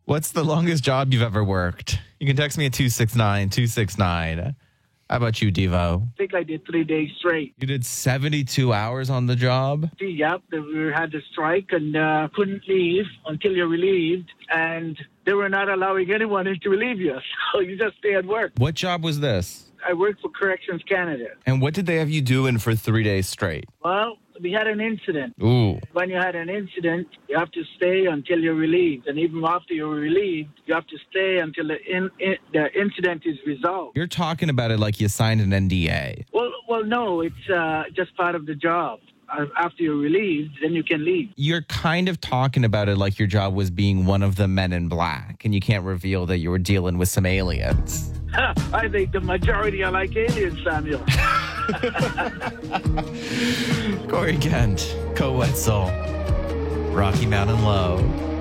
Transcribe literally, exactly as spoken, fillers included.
What's the longest job you've ever worked? You can text me at two six nine, two six nine. How about you, Devo? I think I did three days straight. You did seventy-two hours on the job? Yep, we had a strike and uh, couldn't leave until you're relieved. And they were not allowing anyone in to relieve you. So you just stay at work. What job was this? I worked for Corrections Canada. And what did they have you doing for three days straight? Well, we had an incident. Ooh. When you had an incident, you have to stay until you're relieved. And even after you're relieved, you have to stay until the, in, in, the incident is resolved. You're talking about it like you signed an N D A. Well, well, no, it's uh, just part of the job. Uh, after you're relieved, then you can leave. You're kind of talking about it like your job was being one of the men in black, and you can't reveal that you were dealing with some aliens. I think the majority are like aliens, Samuel. Corey Kent, Co Wetzel, Rocky Mountain Low.